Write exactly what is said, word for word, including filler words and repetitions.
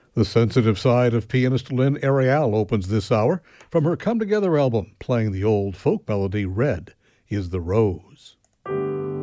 The sensitive side of pianist Lynn Ariel opens this hour from her Come Together album, playing the old folk melody Red is the Rose.